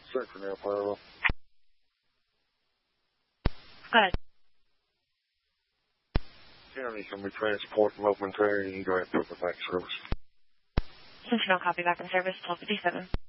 Sector now, Firewall. Go ahead. County can be transporting momentary and grant for the back service. Sentinel copy back in service, 1257.